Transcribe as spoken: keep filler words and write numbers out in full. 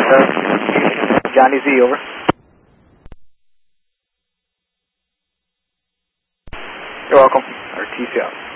Johnny Z, over. You're welcome. R T C out.